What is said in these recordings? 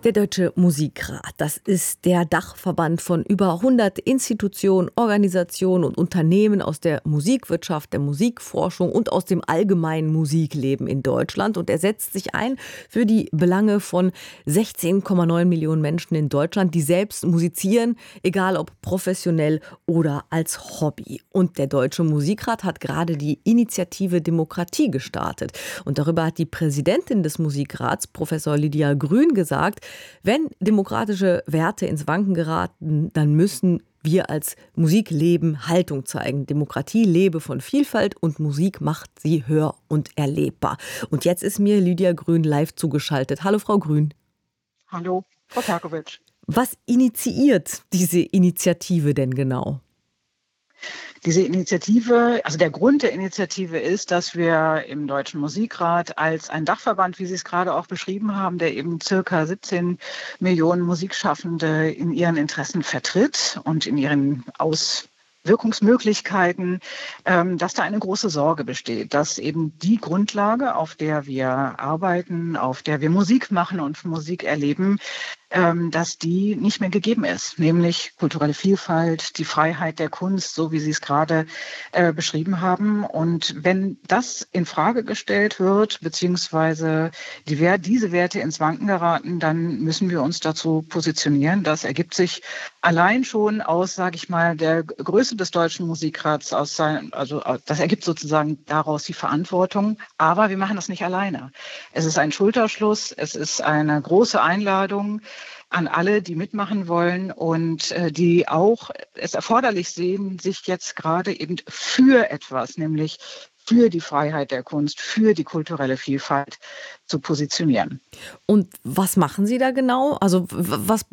Der Deutsche Musikrat, das ist der Dachverband von über 100 Institutionen, Organisationen und Unternehmen aus der Musikwirtschaft, der Musikforschung und aus dem allgemeinen Musikleben in Deutschland. Und er setzt sich ein für die Belange von 16,9 Millionen Menschen in Deutschland, die selbst musizieren, egal ob professionell oder als Hobby. Und der Deutsche Musikrat hat gerade die Initiative Demokratie gestartet. Und darüber hat die Präsidentin des Musikrats, Professor Lydia Grün, gesagt: Wenn demokratische Werte ins Wanken geraten, dann müssen wir als Musikleben Haltung zeigen. Demokratie lebe von Vielfalt und Musik macht sie hör- und erlebbar. Und jetzt ist mir Lydia Grün live zugeschaltet. Hallo Frau Grün. Hallo, Frau Perkovic. Was initiiert diese Initiative denn genau? Diese Initiative, also der Grund der Initiative ist, dass wir im Deutschen Musikrat als ein Dachverband, wie Sie es gerade auch beschrieben haben, der eben circa 17 Millionen Musikschaffende in ihren Interessen vertritt und in ihren Auswirkungsmöglichkeiten, dass da eine große Sorge besteht, dass eben die Grundlage, auf der wir arbeiten, auf der wir Musik machen und Musik erleben, dass die nicht mehr gegeben ist, nämlich kulturelle Vielfalt, die Freiheit der Kunst, so wie Sie es gerade beschrieben haben. Und wenn das in Frage gestellt wird, beziehungsweise diese Werte ins Wanken geraten, dann müssen wir uns dazu positionieren. Das ergibt sich allein schon aus, sage ich mal, der Größe des Deutschen Musikrats, das ergibt sozusagen daraus die Verantwortung. Aber wir machen das nicht alleine. Es ist ein Schulterschluss, es ist eine große Einladung an alle, die mitmachen wollen und die auch es erforderlich sehen, sich jetzt gerade eben für etwas, nämlich für die Freiheit der Kunst, für die kulturelle Vielfalt zu positionieren. Und was machen Sie da genau? Was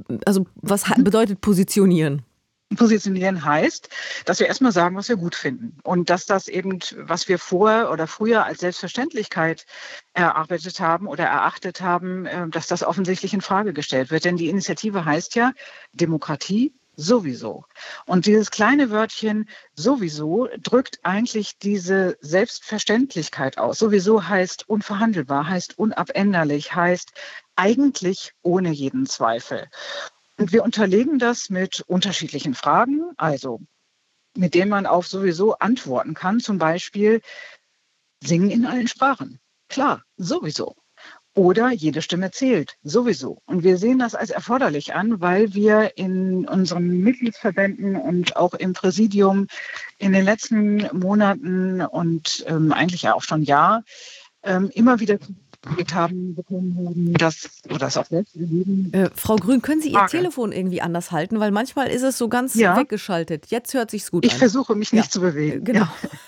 bedeutet positionieren? Positionieren heißt, dass wir erstmal sagen, was wir gut finden. Und dass das eben, was wir vorher oder früher als Selbstverständlichkeit erarbeitet haben oder erachtet haben, dass das offensichtlich in Frage gestellt wird. Denn die Initiative heißt ja Demokratie sowieso. Und dieses kleine Wörtchen sowieso drückt eigentlich diese Selbstverständlichkeit aus. Sowieso heißt unverhandelbar, heißt unabänderlich, heißt eigentlich ohne jeden Zweifel. Und wir unterlegen das mit unterschiedlichen Fragen, also mit denen man auf sowieso antworten kann. Zum Beispiel singen in allen Sprachen. Klar, sowieso. Oder jede Stimme zählt, sowieso. Und wir sehen das als erforderlich an, weil wir in unseren Mitgliedsverbänden und auch im Präsidium in den letzten Monaten und eigentlich ja auch schon Jahr immer wieder bekommen haben, das auch selbst erleben. Frau Grün, können Sie Ihr Telefon irgendwie anders halten? Weil manchmal ist es so ganz weggeschaltet. Jetzt hört sich's gut an. Ich versuche mich nicht zu bewegen. Genau.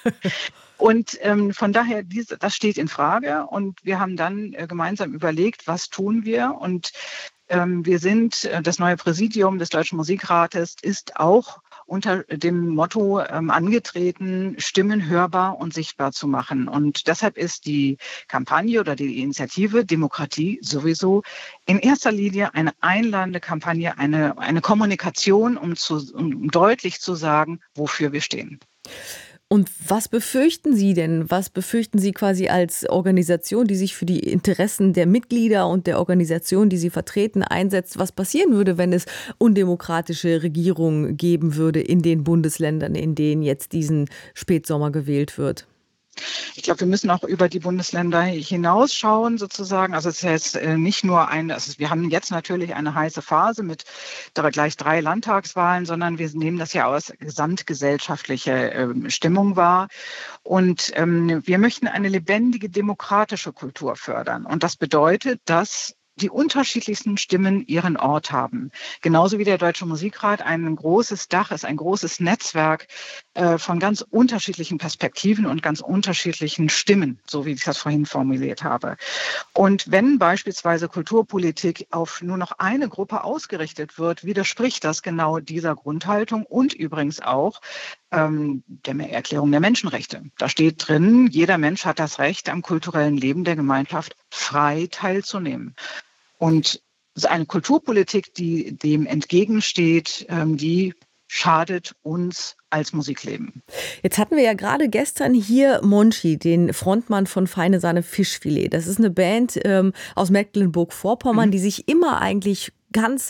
Und von daher, das steht in Frage. Und wir haben dann gemeinsam überlegt, was tun wir? Und wir sind, das neue Präsidium des Deutschen Musikrates ist auch unter dem Motto angetreten, Stimmen hörbar und sichtbar zu machen. Und deshalb ist die Kampagne oder die Initiative Demokratie sowieso in erster Linie eine einladende Kampagne, eine Kommunikation, um deutlich zu sagen, wofür wir stehen. Und was befürchten Sie denn? Was befürchten Sie quasi als Organisation, die sich für die Interessen der Mitglieder und der Organisation, die Sie vertreten, einsetzt? Was passieren würde, wenn es undemokratische Regierungen geben würde in den Bundesländern, in denen jetzt diesen Spätsommer gewählt wird? Ich glaube, wir müssen auch über die Bundesländer hinausschauen sozusagen. Also es ist jetzt nicht nur wir haben jetzt natürlich eine heiße Phase mit gleich 3 Landtagswahlen, sondern wir nehmen das ja als gesamtgesellschaftliche Stimmung wahr. Und wir möchten eine lebendige demokratische Kultur fördern. Und das bedeutet, dass die unterschiedlichsten Stimmen ihren Ort haben. Genauso wie der Deutsche Musikrat ein großes Dach ist, ein großes Netzwerk von ganz unterschiedlichen Perspektiven und ganz unterschiedlichen Stimmen, so wie ich das vorhin formuliert habe. Und wenn beispielsweise Kulturpolitik auf nur noch eine Gruppe ausgerichtet wird, widerspricht das genau dieser Grundhaltung und übrigens auch der Erklärung der Menschenrechte. Da steht drin, jeder Mensch hat das Recht, am kulturellen Leben der Gemeinschaft frei teilzunehmen. Und eine Kulturpolitik, die dem entgegensteht, die schadet uns als Musikleben. Jetzt hatten wir ja gerade gestern hier Monchi, den Frontmann von Feine Sahne Fischfilet. Das ist eine Band aus Mecklenburg-Vorpommern, die sich immer eigentlich ganz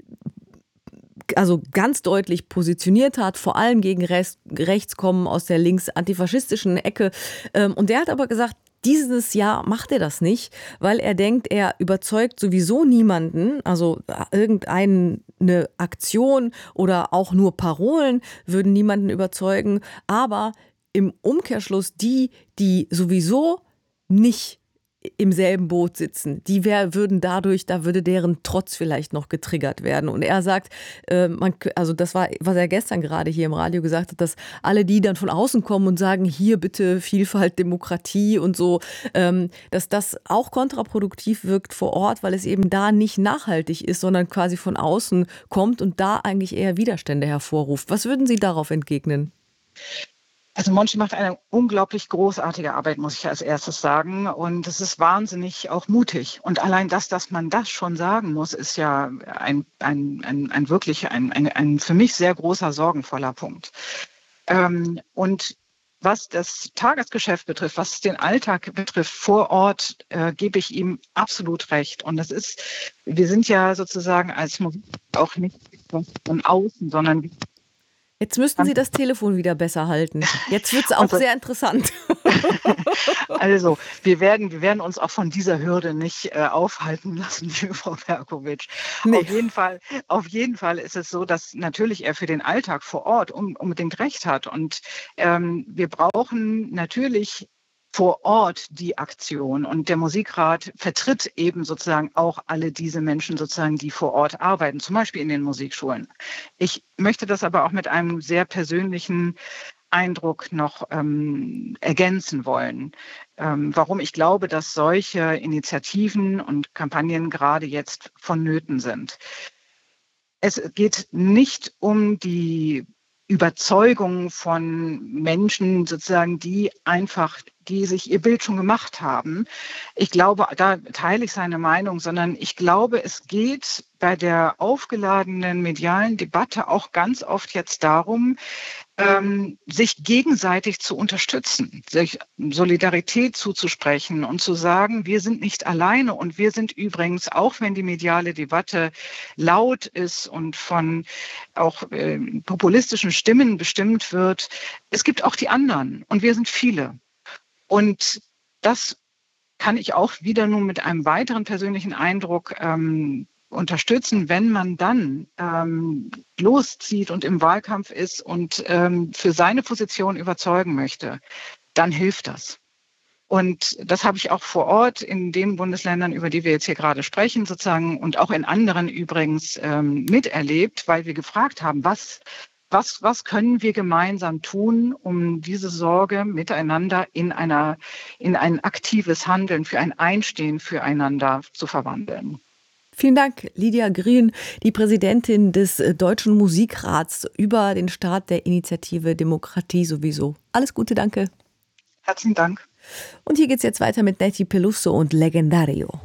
deutlich positioniert hat, vor allem gegen rechts kommen aus der links-antifaschistischen Ecke. Und der hat aber gesagt, dieses Jahr macht er das nicht, weil er denkt, er überzeugt sowieso niemanden, also irgendeine Aktion oder auch nur Parolen würden niemanden überzeugen, aber im Umkehrschluss die sowieso nicht im selben Boot sitzen, da würde deren Trotz vielleicht noch getriggert werden. Und er sagt, das war, was er gestern gerade hier im Radio gesagt hat, dass alle, die dann von außen kommen und sagen, hier bitte Vielfalt, Demokratie und so, dass das auch kontraproduktiv wirkt vor Ort, weil es eben da nicht nachhaltig ist, sondern quasi von außen kommt und da eigentlich eher Widerstände hervorruft. Was würden Sie darauf entgegnen? Also Monchi macht eine unglaublich großartige Arbeit, muss ich als erstes sagen. Und es ist wahnsinnig auch mutig. Und allein dass man das schon sagen muss, ist ja ein für mich sehr großer, sorgenvoller Punkt. Und was das Tagesgeschäft betrifft, was den Alltag betrifft, vor Ort, gebe ich ihm absolut recht. Und wir sind ja sozusagen als Musik auch nicht von außen, sondern Jetzt müssten Sie das Telefon wieder besser halten. Jetzt wird es auch sehr interessant. Also, wir werden uns auch von dieser Hürde nicht aufhalten lassen, liebe Frau Perkovic. Nee. Auf jeden Fall ist es so, dass natürlich er für den Alltag vor Ort unbedingt recht hat. Und wir brauchen natürlich vor Ort die Aktion. Und der Musikrat vertritt eben sozusagen auch alle diese Menschen sozusagen, die vor Ort arbeiten, zum Beispiel in den Musikschulen. Ich möchte das aber auch mit einem sehr persönlichen Eindruck noch ergänzen wollen, warum ich glaube, dass solche Initiativen und Kampagnen gerade jetzt vonnöten sind. Es geht nicht um die Überzeugung von Menschen sozusagen, die sich ihr Bild schon gemacht haben. Ich glaube, da teile ich seine Meinung, sondern ich glaube, es geht bei der aufgeladenen medialen Debatte auch ganz oft jetzt darum, sich gegenseitig zu unterstützen, sich Solidarität zuzusprechen und zu sagen, wir sind nicht alleine und wir sind übrigens, auch wenn die mediale Debatte laut ist und von auch populistischen Stimmen bestimmt wird, es gibt auch die anderen und wir sind viele. Und das kann ich auch wieder nur mit einem weiteren persönlichen Eindruck unterstützen, wenn man dann loszieht und im Wahlkampf ist und für seine Position überzeugen möchte, dann hilft das. Und das habe ich auch vor Ort in den Bundesländern, über die wir jetzt hier gerade sprechen, sozusagen, und auch in anderen übrigens miterlebt, weil wir gefragt haben, was können wir gemeinsam tun, um diese Sorge miteinander in ein aktives Handeln, für ein Einstehen füreinander zu verwandeln. Vielen Dank, Lydia Green, die Präsidentin des Deutschen Musikrats, über den Start der Initiative Demokratie sowieso. Alles Gute, danke. Herzlichen Dank. Und hier geht's jetzt weiter mit Nati Peluso und Legendario.